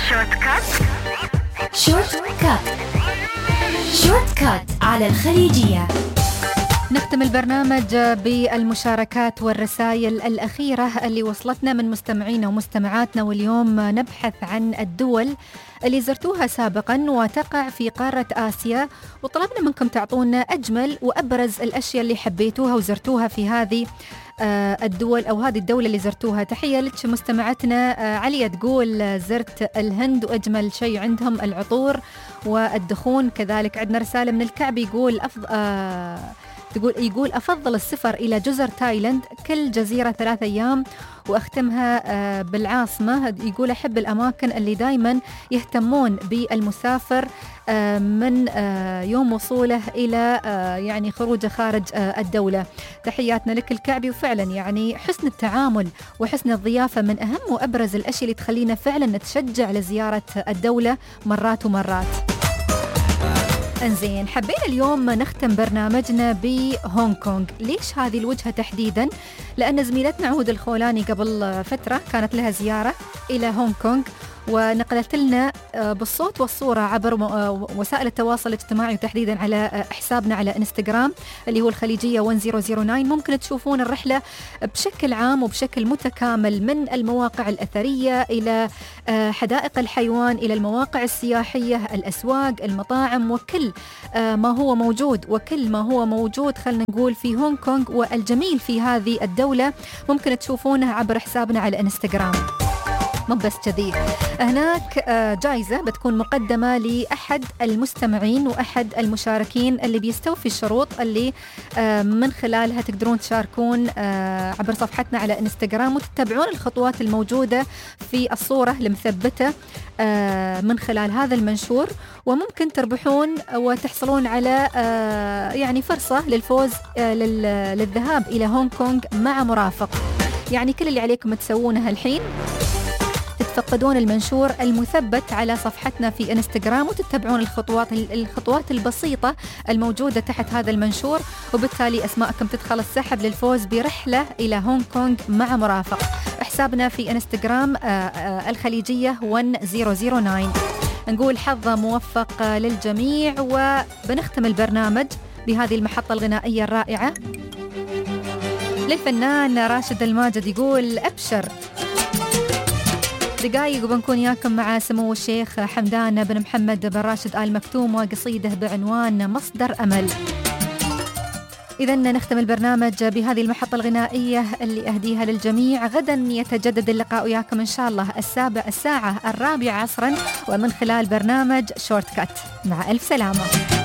شورت كات. شورت كات. شورت كات على الخليجية. نختم البرنامج بالمشاركات والرسائل الأخيرة اللي وصلتنا من مستمعينا ومستمعاتنا، واليوم نبحث عن الدول اللي زرتوها سابقا وتقع في قارة آسيا، وطلبنا منكم تعطونا أجمل وأبرز الأشياء اللي حبيتوها وزرتوها في هذه الدول أو هذه الدولة اللي زرتوها. تحية لك مستمعتنا عليا، تقول زرت الهند وأجمل شيء عندهم العطور والدخون. كذلك عندنا رسالة من الكعب يقول يقول أفضل السفر إلى جزر تايلاند، كل جزيرة 3 أيام وأختمها بالعاصمة. يقول أحب الأماكن اللي دايما يهتمون بالمسافر من يوم وصوله إلى يعني خروجه خارج الدولة. تحياتنا لك الكعبي، وفعلا يعني حسن التعامل وحسن الضيافة من أهم وأبرز الأشياء اللي تخلينا فعلا نتشجع لزيارة الدولة مرات ومرات. انزين، حبينا اليوم نختم برنامجنا بهونغ كونغ. ليش هذه الوجهة تحديدا؟ لأن زميلتنا عهود الخولاني قبل فترة كانت لها زيارة إلى هونغ كونغ، ونقلت لنا بالصوت والصورة عبر وسائل التواصل الاجتماعي، وتحديدا على حسابنا على انستغرام اللي هو الخليجية 1009. ممكن تشوفون الرحلة بشكل عام وبشكل متكامل، من المواقع الأثرية إلى حدائق الحيوان إلى المواقع السياحية، الأسواق، المطاعم، وكل ما هو موجود خلنا نقول في هونغ كونغ. والجميل في هذه الدولة ممكن تشوفونه عبر حسابنا على انستغرام. مو بس كذي، هناك جائزة بتكون مقدمة لأحد المستمعين وأحد المشاركين اللي بيستوفي الشروط اللي من خلالها تقدرون تشاركون عبر صفحتنا على انستغرام، وتتبعون الخطوات الموجودة في الصورة المثبتة من خلال هذا المنشور، وممكن تربحون وتحصلون على يعني فرصة للفوز للذهاب إلى هونغ كونغ مع مرافق. يعني كل اللي عليكم تسوونه الحين تفقدون المنشور المثبت على صفحتنا في انستغرام، وتتبعون الخطوات البسيطة الموجودة تحت هذا المنشور، وبالتالي أسماءكم تدخل السحب للفوز برحلة إلى هونغ كونغ مع مرافق. حسابنا في انستغرام الخليجية 1009. نقول حظ موفق للجميع، وبنختم البرنامج بهذه المحطة الغنائية الرائعة للفنان راشد الماجد. يقول أبشر دقايق وبنكون ياكم مع سمو الشيخ حمدان بن محمد بن راشد آل مكتوم وقصيده بعنوان مصدر أمل. إذن نختم البرنامج بهذه المحطة الغنائية اللي أهديها للجميع. غدا يتجدد اللقاء وياكم إن شاء الله الساعة 4 عصرا، ومن خلال برنامج شورت كات. مع ألف سلامة.